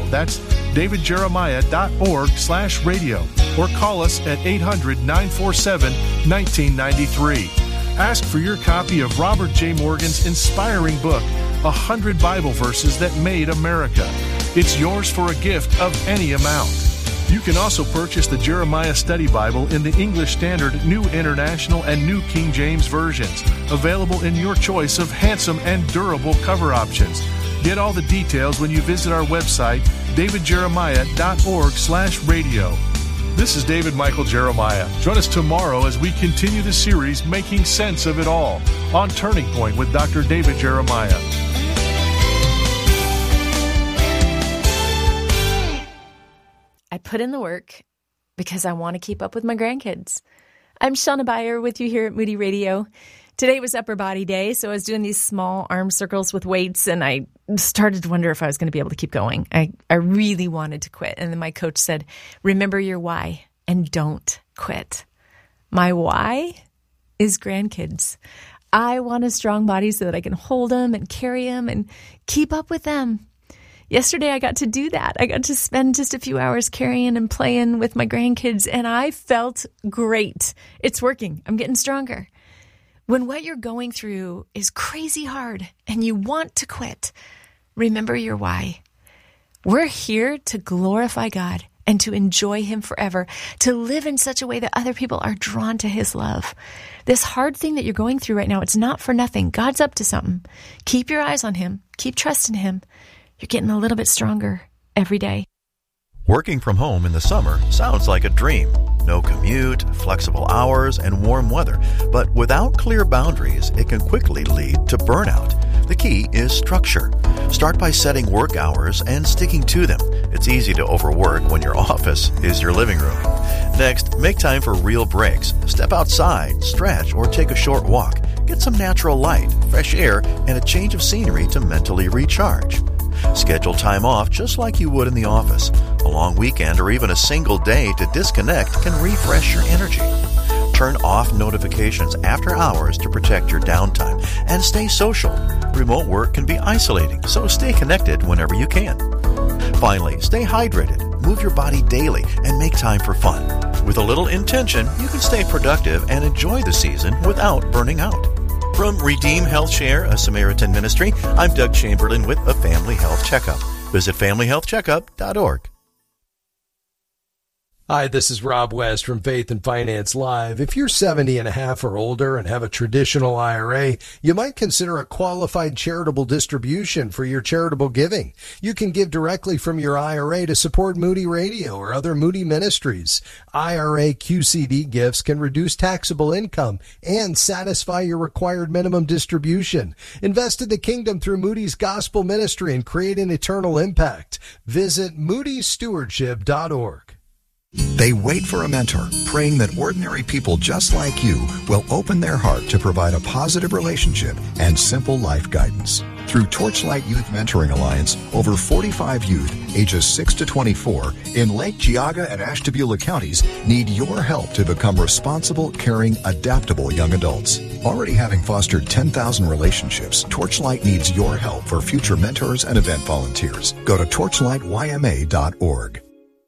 That's davidjeremiah.org/radio, or call us at 800-947-1993. Ask for your copy of Robert J. Morgan's inspiring book, 100 Bible Verses That Made America. It's yours for a gift of any amount. You can also purchase the Jeremiah Study Bible in the English Standard, New International, and New King James versions, available in your choice of handsome and durable cover options. Get all the details when you visit our website, davidjeremiah.org/radio. This is David Michael Jeremiah. Join us tomorrow as we continue the series Making Sense of It All on Turning Point with Dr. David Jeremiah. I put in the work because I want to keep up with my grandkids. I'm Shauna Beyer with you here at Moody Radio. Today was upper body day, so I was doing these small arm circles with weights, and I started to wonder if I was going to be able to keep going. I really wanted to quit, and then my coach said, remember your why and don't quit. My why is grandkids. I want a strong body so that I can hold them and carry them and keep up with them. Yesterday, I got to do that. I got to spend just a few hours carrying and playing with my grandkids, and I felt great. It's working. I'm getting stronger. When what you're going through is crazy hard and you want to quit, remember your why. We're here to glorify God and to enjoy Him forever, to live in such a way that other people are drawn to His love. This hard thing that you're going through right now, it's not for nothing. God's up to something. Keep your eyes on Him. Keep trusting Him. You're getting a little bit stronger every day. Working from home in the summer sounds like a dream. No commute, flexible hours, and warm weather. But without clear boundaries, it can quickly lead to burnout. The key is structure. Start by setting work hours and sticking to them. It's easy to overwork when your office is your living room. Next, make time for real breaks. Step outside, stretch, or take a short walk. Get some natural light, fresh air, and a change of scenery to mentally recharge. Schedule time off just like you would in the office. A long weekend or even a single day to disconnect can refresh your energy. Turn off notifications after hours to protect your downtime and stay social. Remote work can be isolating, so stay connected whenever you can. Finally, stay hydrated, move your body daily, and make time for fun. With a little intention, you can stay productive and enjoy the season without burning out. From Redeem Health Share, a Samaritan ministry, I'm Doug Chamberlain with a Family Health Checkup. Visit FamilyHealthCheckup.org. Hi, this is Rob West from Faith and Finance Live. If you're 70 and a half or older and have a traditional IRA, you might consider a qualified charitable distribution for your charitable giving. You can give directly from your IRA to support Moody Radio or other Moody ministries. IRA QCD gifts can reduce taxable income and satisfy your required minimum distribution. Invest in the kingdom through Moody's Gospel Ministry and create an eternal impact. Visit moodystewardship.org. They wait for a mentor, praying that ordinary people just like you will open their heart to provide a positive relationship and simple life guidance. Through Torchlight Youth Mentoring Alliance, over 45 youth ages 6 to 24 in Lake Geauga and Ashtabula counties need your help to become responsible, caring, adaptable young adults. Already having fostered 10,000 relationships, Torchlight needs your help for future mentors and event volunteers. Go to torchlightyma.org.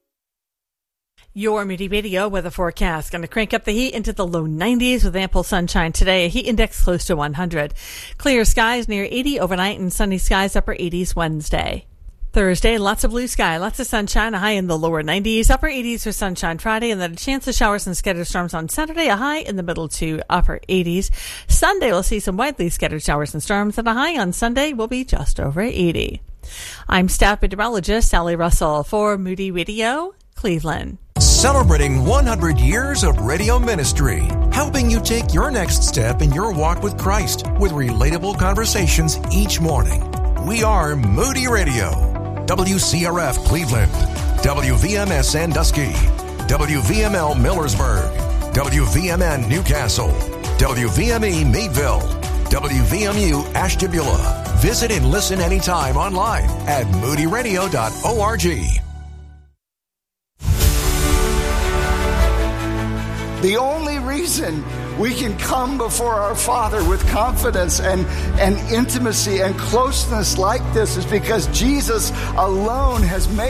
Your Moody Radio weather forecast. Going to crank up the heat into the low 90s with ample sunshine today. A heat index close to 100. Clear skies near 80 overnight and sunny skies upper 80s Wednesday. Thursday, lots of blue sky, lots of sunshine, a high in the lower 90s, upper 80s for sunshine Friday, and then a chance of showers and scattered storms on Saturday, a high in the middle to upper 80s. Sunday, we'll see some widely scattered showers and storms, and a high on Sunday will be just over 80. I'm staff meteorologist Sally Russell for Moody Radio, Cleveland. Celebrating 100 years of radio ministry, helping you take your next step in your walk with Christ with relatable conversations each morning. We are Moody Radio, WCRF Cleveland, WVMS Sandusky, WVML Millersburg, WVMN Newcastle, WVME Meadville, WVMU Ashtabula. Visit and listen anytime online at moodyradio.org. The only reason we can come before our Father with confidence and intimacy and closeness like this is because Jesus alone has made